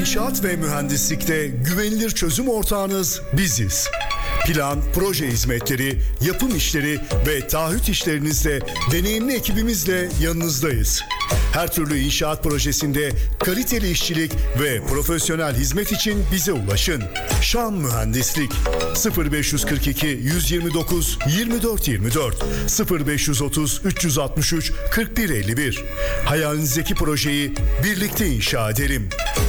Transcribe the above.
İnşaat ve mühendislikte güvenilir çözüm ortağınız biziz. Plan, proje hizmetleri, yapım işleri ve taahhüt işlerinizde deneyimli ekibimizle yanınızdayız. Her türlü inşaat projesinde kaliteli işçilik ve profesyonel hizmet için bize ulaşın. Şam Mühendislik 0542 129 24 24 0530 363 41 51. Hayalinizdeki projeyi birlikte inşa edelim.